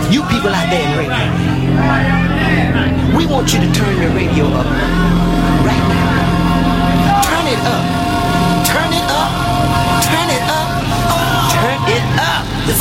You people out there in radio, we want you to turn your radio up